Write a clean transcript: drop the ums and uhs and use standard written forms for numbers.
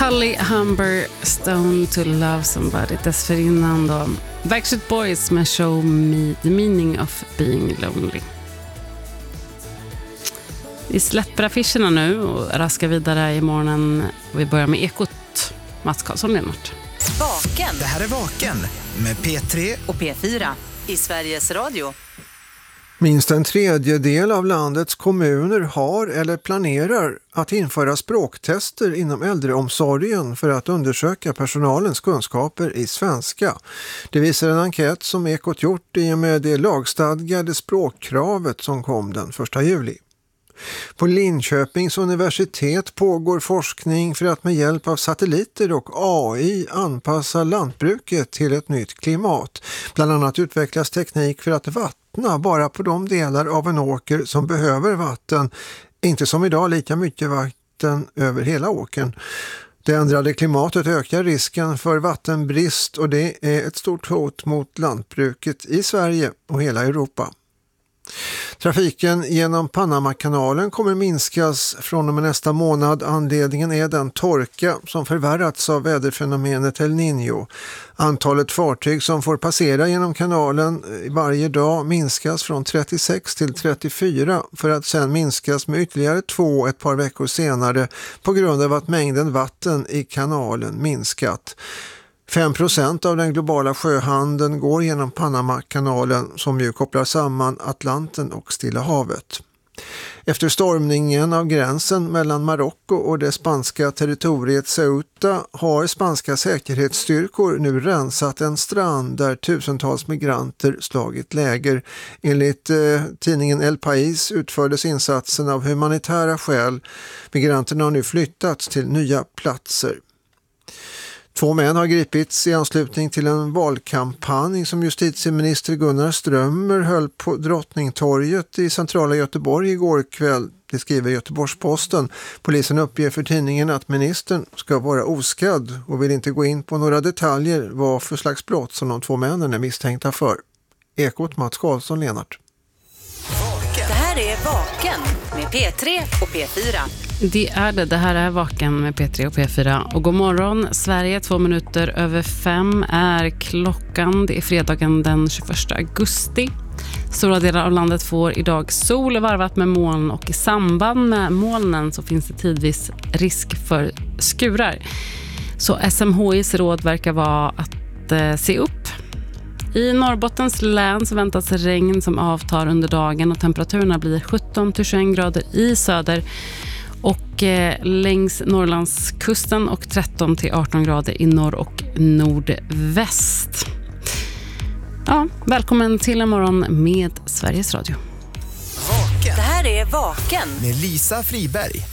Holly Humber, Stone to Love Somebody. Dessförinnan då Backstreet Boys med Show Me the Meaning of Being Lonely. Vi släpper affischerna nu och raskar vidare i morgonen. Vi börjar med Ekot. Mats Karlsson, Lennart. Vaken. Det här är Vaken med P3 och P4 i Sveriges Radio. Minst en tredjedel av landets kommuner har eller planerar att införa språktester inom äldreomsorgen för att undersöka personalens kunskaper i svenska. Det visar en enkät som Ekot gjort i och med det lagstadgade språkkravet som kom den 1 juli. På Linköpings universitet pågår forskning för att med hjälp av satelliter och AI anpassa lantbruket till ett nytt klimat. Bland annat utvecklas teknik för att vattna bara på de delar av en åker som behöver vatten. Inte som idag lika mycket vatten över hela åkern. Det ändrade klimatet ökar risken för vattenbrist och det är ett stort hot mot lantbruket i Sverige och hela Europa. Trafiken genom Panamakanalen kommer minskas från och med nästa månad. Anledningen är den torka som förvärrats av väderfenomenet El Niño. Antalet fartyg som får passera genom kanalen varje dag minskas från 36 till 34 för att sedan minskas med ytterligare 2 ett par veckor senare på grund av att mängden vatten i kanalen minskat. 5% av den globala sjöhandeln går genom Panamakanalen som ju kopplar samman Atlanten och Stilla havet. Efter stormningen av gränsen mellan Marocko och det spanska territoriet Ceuta har spanska säkerhetsstyrkor nu rensat en strand där tusentals migranter slagit läger. Enligt tidningen El País utfördes insatsen av humanitära skäl. Migranterna har nu flyttats till nya platser. 2 män har gripits i anslutning till en valkampanj som justitieminister Gunnar Strömmer höll på Drottningtorget i centrala Göteborg igår kväll. Det skriver Göteborgs-Posten. Polisen uppger för tidningen att ministern ska vara oskadd och vill inte gå in på några detaljer vad för slags brott som de 2 männen är misstänkta för. Ekot, Mats Karlsson, Lennart. Det här är Vaken med P3 och P4. Det här är Vaken med P3 och P4. Och god morgon, Sverige, 2 minuter över 5 är klockan. Det är fredagen den 21 augusti. Stora delar av landet får idag sol varvat med moln och i samband med molnen så finns det tidvis risk för skurar. Så SMHIs råd verkar vara att se upp. I Norrbottens län så väntas regn som avtar under dagen och temperaturerna blir 17-21 grader i söder och längs Norrlandskusten och 13-18 grader i norr och nordväst. Ja, välkommen till en morgon med Sveriges Radio. Vaken. Det här är Vaken med Lisa Friberg.